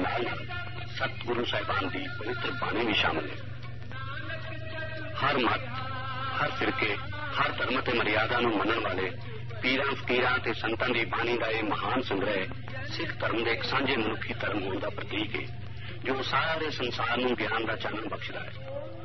नाल सतगुरु साहिबान की पवित्र बाणी भी शामिल है। हर मत, हर फिरके, हर धर्म ते मर्यादा नूं मनण वाले पीरां फकीरां ते संतां दी बाणी का यह महान संग्रह सिख धर्म के एक सांझे मनुखी धर्म होने का प्रतीक है, जो सारे संसार नूं ज्ञान का चानन बख्शदा है।